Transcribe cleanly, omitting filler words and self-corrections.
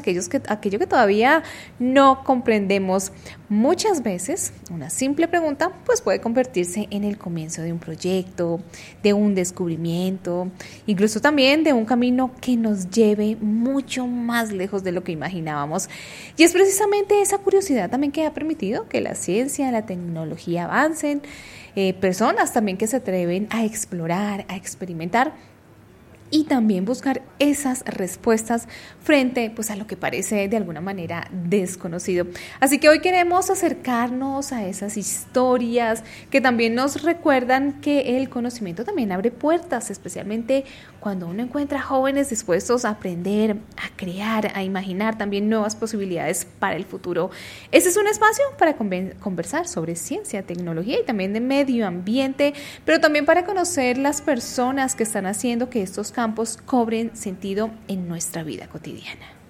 aquello que todavía no comprendemos. Muchas veces una simple pregunta pues puede convertirse en el comienzo de un proyecto, de un descubrimiento, incluso también de un camino que nos lleve mucho más lejos de lo que imaginábamos. Y es precisamente esa curiosidad también que ha permitido que la ciencia, la tecnología avancen, personas también que se atreven a explorar, a experimentar y también buscar esas respuestas frente pues, a lo que parece de alguna manera desconocido. Así que hoy queremos acercarnos a esas historias que también nos recuerdan que el conocimiento también abre puertas, especialmente cuando uno encuentra jóvenes dispuestos a aprender, a crear, a imaginar también nuevas posibilidades para el futuro. Este es un espacio para conversar sobre ciencia, tecnología y también de medio ambiente, pero también para conocer las personas que están haciendo que estos campos cobren sentido en nuestra vida cotidiana.